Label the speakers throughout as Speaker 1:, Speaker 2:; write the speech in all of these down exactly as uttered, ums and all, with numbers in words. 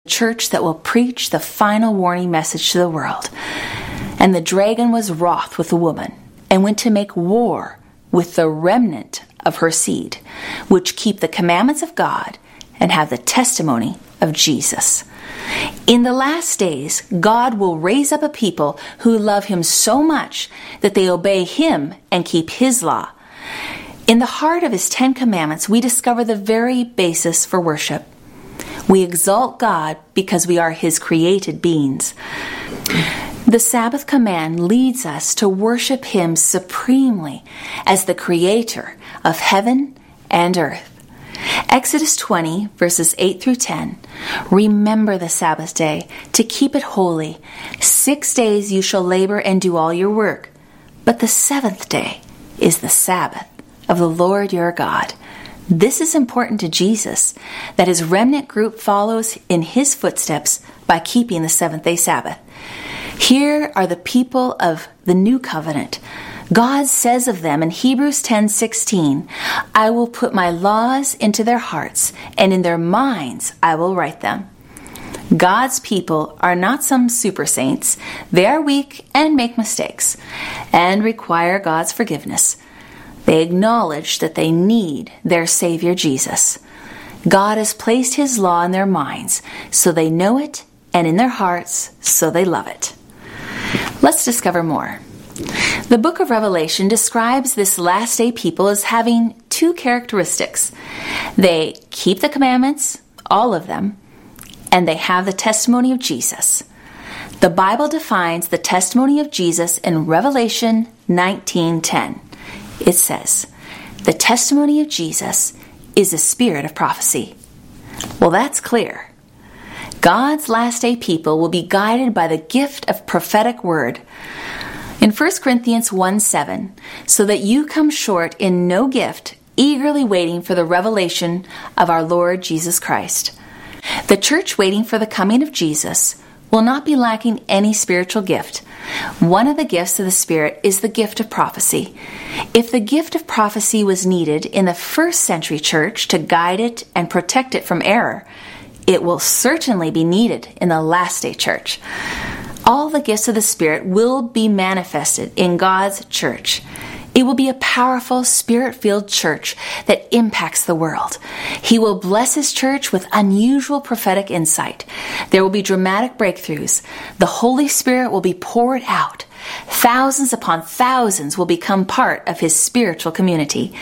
Speaker 1: church that will preach the final warning message to the world. And the dragon was wroth with the woman, and went to make war with the remnant of her seed, which keep the commandments of God and have the testimony of Jesus. In the last days, God will raise up a people who love Him so much that they obey Him and keep His law. In the heart of His Ten Commandments, we discover the very basis for worship. We exalt God because we are His created beings. The Sabbath command leads us to worship Him supremely as the Creator of heaven and earth. Exodus twenty, verses eight through ten. Remember the Sabbath day to keep it holy. Six days you shall labor and do all your work. But the seventh day is the Sabbath of the Lord your God. This is important to Jesus, that His remnant group follows in His footsteps by keeping the seventh-day Sabbath. Here are the people of the new covenant. God says of them in Hebrews ten sixteen, I will put my laws into their hearts, and in their minds I will write them. God's people are not some super saints. They are weak and make mistakes and require God's forgiveness. They acknowledge that they need their Savior Jesus. God has placed His law in their minds, so they know it, and in their hearts, so they love it. Let's discover more. The book of Revelation describes this last day people as having two characteristics. They keep the commandments, all of them, and they have the testimony of Jesus. The Bible defines the testimony of Jesus in Revelation nineteen ten. It says, the testimony of Jesus is the spirit of prophecy. Well, that's clear. God's last day people will be guided by the gift of prophetic word. In First Corinthians one seven, so that you come short in no gift, eagerly waiting for the revelation of our Lord Jesus Christ. The church waiting for the coming of Jesus will not be lacking any spiritual gift. One of the gifts of the Spirit is the gift of prophecy. If the gift of prophecy was needed in the first century church to guide it and protect it from error, it will certainly be needed in the last day church. All the gifts of the Spirit will be manifested in God's church. It will be a powerful, Spirit-filled church that impacts the world. He will bless His church with unusual prophetic insight. There will be dramatic breakthroughs. The Holy Spirit will be poured out. Thousands upon thousands will become part of His spiritual community.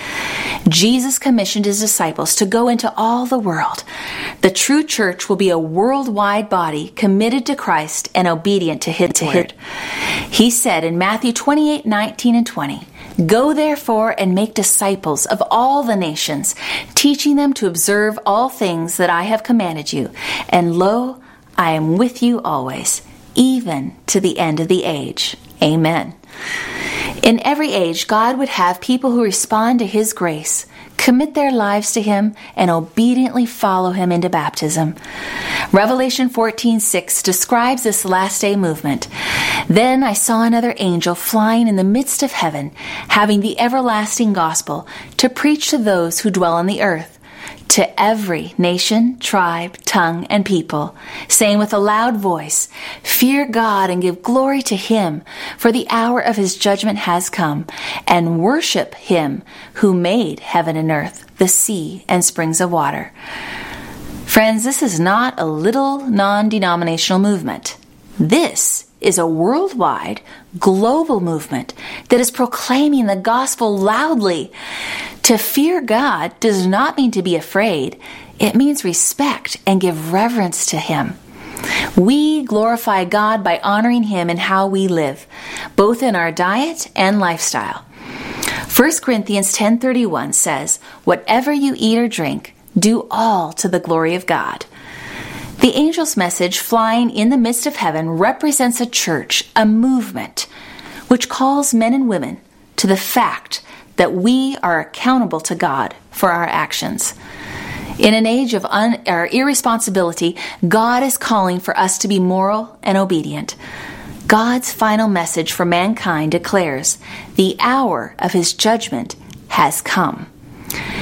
Speaker 1: Jesus commissioned His disciples to go into all the world. The true church will be a worldwide body committed to Christ and obedient to His word. He said in Matthew twenty-eight nineteen and twenty, Go therefore and make disciples of all the nations, teaching them to observe all things that I have commanded you. And lo, I am with you always, even to the end of the age. Amen. In every age, God would have people who respond to His grace, commit their lives to Him, and obediently follow Him into baptism. Revelation fourteen six describes this last day movement. Then I saw another angel flying in the midst of heaven, having the everlasting gospel to preach to those who dwell on the earth, to every nation, tribe, tongue, and people, saying with a loud voice, Fear God and give glory to Him, for the hour of His judgment has come, and worship Him who made heaven and earth, the sea, and springs of water. Friends, this is not a little non-denominational movement. This is a worldwide, global movement that is proclaiming the gospel loudly. To fear God does not mean to be afraid. It means respect and give reverence to Him. We glorify God by honoring Him in how we live, both in our diet and lifestyle. First Corinthians ten thirty-one says, Whatever you eat or drink, do all to the glory of God. The angel's message flying in the midst of heaven represents a church, a movement, which calls men and women to the fact that we are accountable to God for our actions. In an age of un- or irresponsibility, God is calling for us to be moral and obedient. God's final message for mankind declares, the hour of His judgment has come.